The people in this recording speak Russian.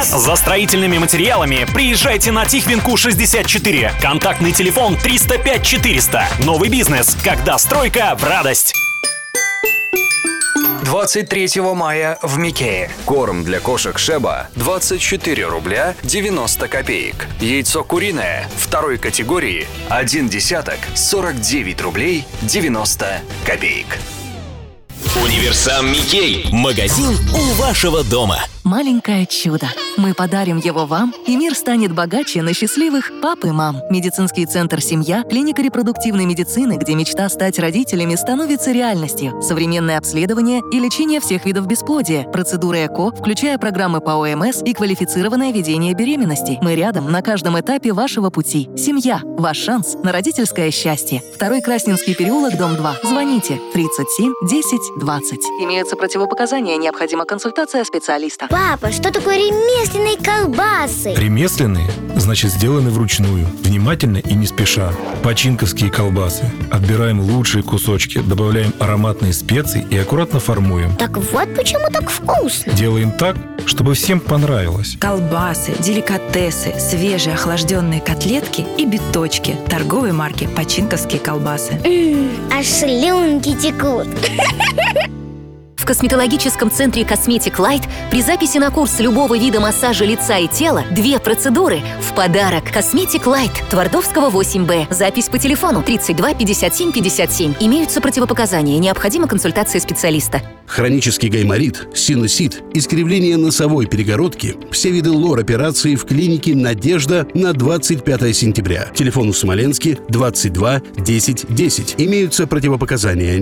За строительными материалами приезжайте на Тихвинку 64. Контактный телефон 305 400. Новый бизнес, когда стройка в радость. 23 мая в Микее. Корм для кошек Шеба 24 рубля 90 копеек. Яйцо куриное второй категории 1 десяток 49 рублей 90 копеек. Универсам Микей. Магазин у вашего дома. Маленькое чудо. Мы подарим его вам, и мир станет богаче на счастливых пап и мам. Медицинский центр «Семья» – клиника репродуктивной медицины, где мечта стать родителями становится реальностью. Современное обследование и лечение всех видов бесплодия. Процедуры ЭКО, включая программы по ОМС и квалифицированное ведение беременности. Мы рядом на каждом этапе вашего пути. «Семья» – ваш шанс на родительское счастье. 2-й Красненский переулок, дом 2. Звоните 37 10 20. Имеются противопоказания, необходима консультация специалиста. Папа, что такое ремесленные колбасы? Ремесленные значит сделаны вручную, внимательно и не спеша. Починковские колбасы. Отбираем лучшие кусочки, добавляем ароматные специи и аккуратно формуем. Так вот почему так вкусно. Делаем так, чтобы всем понравилось. Колбасы, деликатесы, свежие охлажденные котлетки и биточки. Торговой марки «Починковские колбасы». Аж слюнки текут. В косметологическом центре Cosmetic Light при записи на курс любого вида массажа лица и тела 2 процедуры в подарок. Cosmetic Light, Твардовского 8Б. Запись по телефону 32 57 57. Имеются противопоказания, необходима консультация специалиста. Хронический гайморит, синусит, искривление носовой перегородки. Все виды лор-операции в клинике «Надежда» на 25 сентября. Телефон в Смоленске 22 10 10. Имеются противопоказания.